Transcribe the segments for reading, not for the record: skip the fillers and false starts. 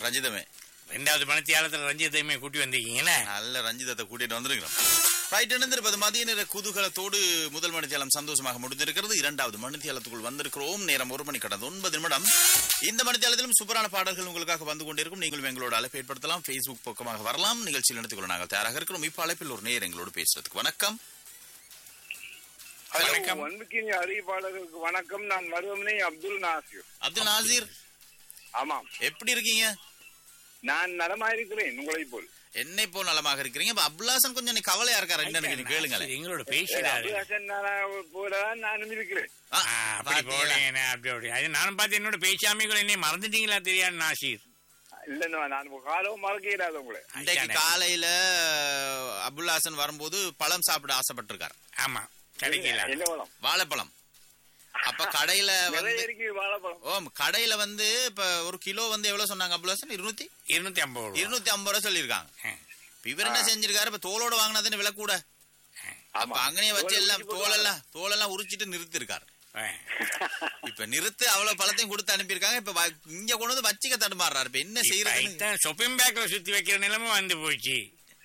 ரஞ்சிதமே. 2வது மணித்தியாலத்துல ரஞ்சிதமே கூட்டி வந்திருக்கீங்களே. நல்ல ரஞ்சிதத்தை கூட்டிட்டு வந்திருக்கிறோம். ரைட், இணைந்திருப்பது மதிய நேர குதூகலத்தோடு முதல் மணித்தியாலம் சந்தோஷமாக முடிந்திருக்கிறது. 2வது மணித்தியாலத்துக்குள் வந்திருக்கிறோம். நேரம் 1 மணி கடந்த 9 நிமிடம். இந்த மணித்தியாலத்திலும் சூப்பரான பாடல்கள் உங்களுக்காக வந்து கொண்டிருக்கும். நீங்களும் எங்களோட அழைப்பு ஏற்படுத்தலாம். Facebook பக்கமாக வரலாம். நிகழ்ச்சியில் நடத்திக் கொள்ள நாங்கள் தயாராக இருக்கிறோம். இப்ப அழைப்பில் ஒரு நேர் எங்களோடு பேசுறதுக்கு. வணக்கம். அன்புக்கின் அறிவிப்பாளர்களுக்கு வணக்கம். நான் மருவமனை அப்துல் நாசிர். அப்துல் நாசிர், ஆமாம். எப்படி இருக்கீங்க? நான் நலமாயிருக்கிறேன் உங்களை போல். என்னை போல் நலமாக இருக்கிறீங்க. இப்ப அப்துல்லாசன் கொஞ்சம் கவலையா இருக்காரு. என்னன்னு கேளுங்களேன். எங்களோட பேசுறாரு போலதான் நானும் இருக்கிறேன். நானும் பார்த்து என்னோட பேசாமி கூட என்னை மறந்துட்டீங்களா தெரியாது நாசிர். இல்ல நான் காலம் மறக்கிறாது உங்களை. இன்றைக்கு காலையில அபுல்லாசன் வரும்போது பழம் சாப்பிட ஆசைப்பட்டிருக்காரு. ஆமா, கிடைக்கல. என்ன பழம்? வாழைப்பழம். அப்ப கடையில வாழைப்பழம் கடையில வந்து இப்ப ஒரு கிலோ வந்து எவ்வளவு சொன்னாங்க அபுல்லாசன்? 250 ரூபாய் சொல்லிருக்காங்க. இவர் என்ன செஞ்சிருக்காரு? இப்ப தோலோட வாங்கினதுன்னு விலை கூட. அப்ப அங்கனே வச்சு எல்லாம் தோலெல்லாம் உரிச்சிட்டு நிறுத்தி இருக்காரு. இப்ப நிறுத்து அவ்வளவு பழத்தையும் கொடுத்து அனுப்பியிருக்காங்க. இப்ப இங்க கொண்டு வந்து வச்சிக்க தடுமாறுறாரு. இப்ப என்ன செய்யறது? ஷாப்பிங் பேக்ல சுத்தி வைக்கிற நிலைமை வந்து போச்சு.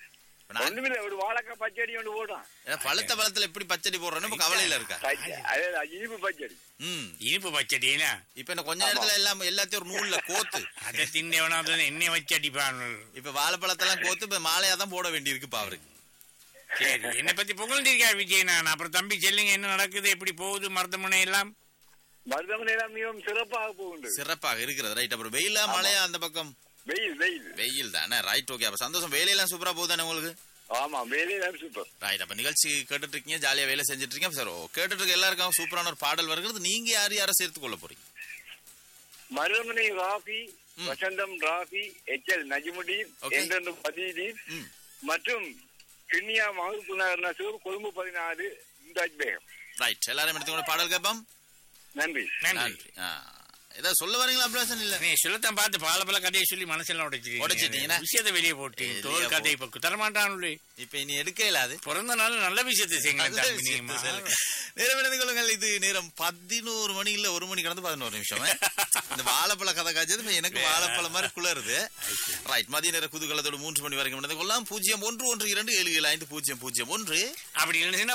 ஒரு வாழைக்காய் பச்சடி ஒன்று போடும். பழுத்த பழத்துல எப்படி பச்சடி போடுறோன்னு கவலையில இருக்கா? இனிப்பு பச்சடி. இனிப்பு பச்சடினா இப்ப என்ன கொஞ்ச நேரத்துல எல்லாம் எல்லாத்தையும் ஒரு நூல்ல கோத்து அதை தின்னவனா எண்ணெய் வச்சு அடிப்பான். இப்ப வாழைப்பழத்தெல்லாம் கோத்து இப்ப மாலையாதான் போட வேண்டி இருக்குப்பா அவருக்கு. சரி, என்னை பத்தி புகழ்ந்திருக்கா விஜய். நான் அப்புறம் தம்பி செல்லுங்க, என்ன நடக்குது, எப்படி போகுது மருத்துவமனை எல்லாம்? மருத்துவமனை எல்லாம் மிகவும் சிறப்பாக போகுது. சிறப்பாக இருக்கிறது. ரைட். அப்புறம் வெயிலா மழையா? அந்த பக்கம் வெயில் தானே. Right, okay. அப்ப சந்தோஷம். வேலையெல்லாம் சூப்பரா போகுதானே உங்களுக்கு? ஆமா, வேலையெல்லாம் சூப்பர். ரைட். அப்ப நிகழ்ச்சி கேட்டுட்டு இருக்கீங்க, ஜாலியா வேலை செஞ்சுட்டு இருக்கீங்க. சார், கேட்டுட்டு இருக்க எல்லாருக்கும் சூப்பரான ஒரு பாடல் வருகிறது. நீங்க யாரை சேர்த்துக் கொள்ள போறீங்க? மருதமனை ராஃபி, வசந்தம் ராஃபி, HL நஜிமுடீன், என்றென்று பதிதீன் மற்றும் கிண்ணியா மஹபூப் நசூர், கொழும்பு 14 இம்தாஜ் பேகம். ரைட், எல்லாரும் எடுத்துக்கொண்டு பாடல் கேட்போம். நன்றி. ஏதாவது சொல்ல வரீங்களா அப்துல்லாசன்? இல்ல, நீ சொல்லத்தான் பார்த்து பல கதையை சொல்லி மனசெல்லாம் உடைச்சிட்டீங்கன்னா விஷயத்தை வெளியே போட்டு தோல் கதை இப்ப தரமாட்டான். இப்ப இனி எடுக்க இல்லாது. பிறந்த நாள் நல்ல விஷயத்தை செய்யுங்க. நேரம் எடுத்துக் கொள்ளுங்கள். இது நேரம் 11 மணி இல்ல 1 மணி கடந்து 11 நிமிஷம். இந்த வாழைப்பழ கதை காய்ச்சது எனக்கு வாழைப்பழம் மாதிரி குளருது. ரைட், மதிய நேர குதூகலத்தோடு 3 மணி வரைக்கும் நடந்து கொள்ளலாம். 0112775001 அப்படி இல்லைன்னா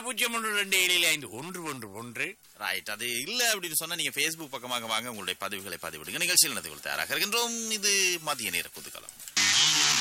0127751111. ரைட். அது இல்ல அப்படின்னு சொன்னா நீங்க Facebook பக்கமாக வாங்க, உங்களுடைய பதிவுகளை பதிவிடுங்க. நிகழ்ச்சியில் நடந்து கொள்ள தயாராக இருக்கின்றோம். இது மதிய நேர குதூகலம்.